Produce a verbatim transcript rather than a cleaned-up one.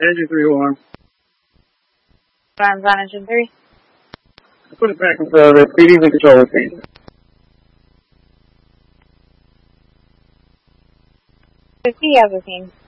Engine three alarm. Alarms on engine three. Put it back in service. Readings and control routine. fifty as a team.